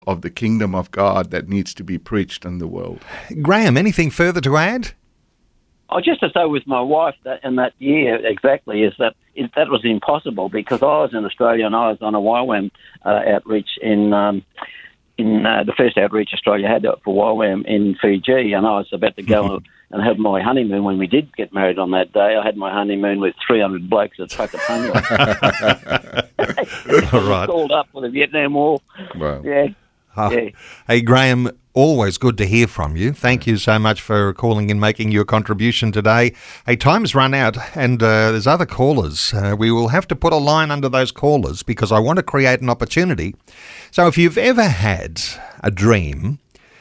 of the kingdom of God that needs to be preached in the world. Graham, anything further to add? Just to say with my wife that in that year exactly that was impossible because I was in Australia and I was on a YWAM outreach in the first outreach Australia had for YWAM in Fiji, and I was about to go and have my honeymoon when we did get married on that day. I had my honeymoon with 300 blokes at Whakapunga. All right. Called up for the Vietnam War. Wow. Yeah. Hey, Graham, always good to hear from you. Thank you so much for calling and making your contribution today. Hey, time's run out and there's other callers. We will have to put a line under those callers because I want to create an opportunity. So if you've ever had a dream,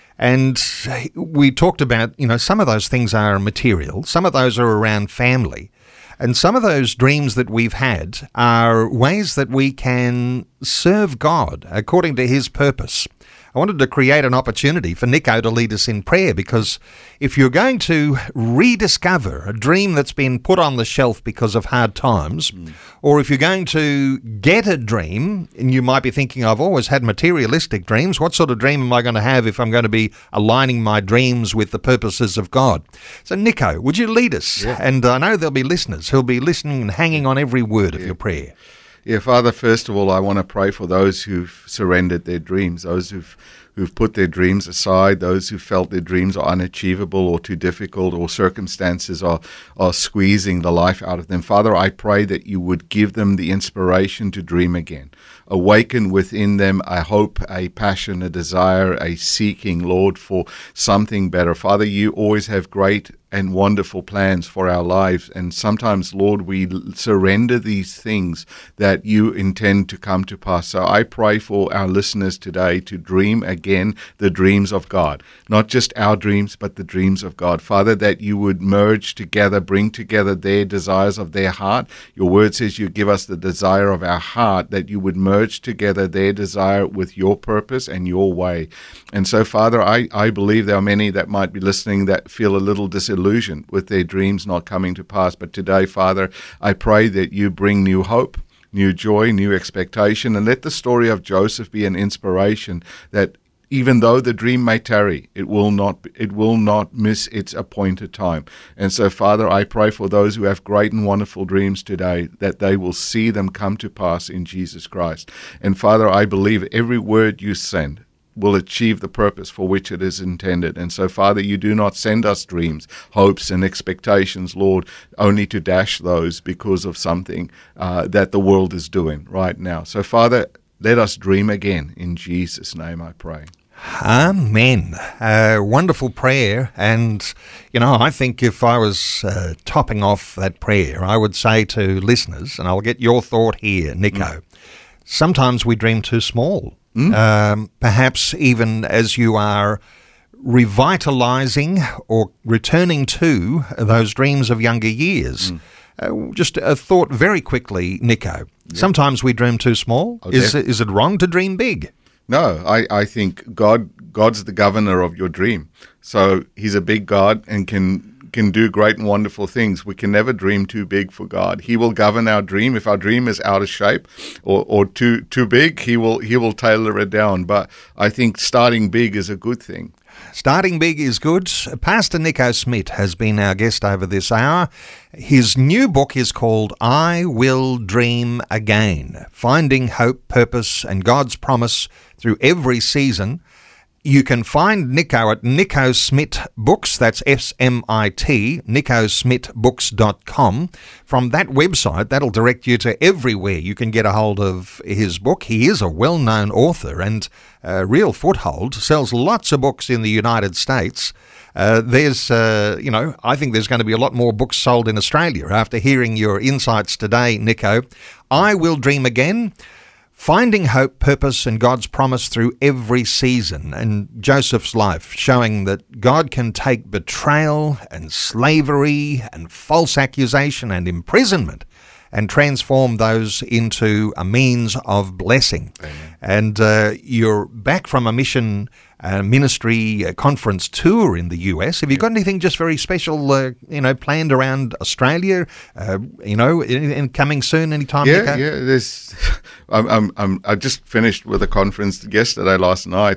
and we talked about, some of those things are material, some of those are around family, and some of those dreams that we've had are ways that we can serve God according to his purpose. I wanted to create an opportunity for Nico to lead us in prayer because if you're going to rediscover a dream that's been put on the shelf because of hard times, or if you're going to get a dream, and you might be thinking, I've always had materialistic dreams, what sort of dream am I going to have if I'm going to be aligning my dreams with the purposes of God? So Nico, would you lead us? Yeah. And I know there'll be listeners who'll be listening and hanging on every word of your prayer. Yeah, Father, first of all, I want to pray for those who've surrendered their dreams, those who've put their dreams aside, those who felt their dreams are unachievable or too difficult or circumstances are squeezing the life out of them. Father, I pray that you would give them the inspiration to dream again. Awaken within them a hope, a passion, a desire, a seeking, Lord, for something better. Father, you always have great and wonderful plans for our lives. And sometimes, Lord, we surrender these things that you intend to come to pass. So I pray for our listeners today to dream again the dreams of God, not just our dreams, but the dreams of God. Father, that you would merge together, bring together their desires of their heart. Your word says you give us the desire of our heart, that you would merge together their desire with your purpose and your way. And so, Father, I believe there are many that might be listening that feel a little disillusioned with their dreams not coming to pass. But today, Father, I pray that you bring new hope, new joy, new expectation, and let the story of Joseph be an inspiration that even though the dream may tarry, it will not miss its appointed time. And so, Father, I pray for those who have great and wonderful dreams today, that they will see them come to pass in Jesus Christ. And Father, I believe every word you send will achieve the purpose for which it is intended. And so, Father, you do not send us dreams, hopes, and expectations, Lord, only to dash those because of something that the world is doing right now. So, Father, let us dream again. In Jesus' name I pray. Amen. Wonderful prayer. And, I think if I was topping off that prayer, I would say to listeners, and I'll get your thought here, Nico, sometimes we dream too small. Perhaps even as you are revitalizing or returning to those dreams of younger years. Just a thought very quickly, Nico. Yep. Sometimes we dream too small. Is it wrong to dream big? No, I think God's the governor of your dream. So he's a big God and can do great and wonderful things. We can never dream too big for God. He will govern our dream. If our dream is out of shape or too big, he will tailor it down. But I think starting big is a good thing. Starting big is good. Pastor Nico Smith has been our guest over this hour. His new book is called I Will Dream Again, Finding Hope, Purpose and God's Promise Through Every Season. You can find Nico at Nico Smith Books, that's SMIT, nicosmithbooks.com. From that website, that'll direct you to everywhere you can get a hold of his book. He is a well-known author and a real foothold, sells lots of books in the United States. I think there's going to be a lot more books sold in Australia after hearing your insights today, Nico. I Will Dream Again, Finding Hope, Purpose and God's Promise Through Every Season, and Joseph's life showing that God can take betrayal and slavery and false accusation and imprisonment and transform those into a means of blessing. Amen. And you're back from a mission ministry conference tour in the US. Have you got anything just very special, planned around Australia? Coming soon, anytime? Yeah. I just finished with a conference last night,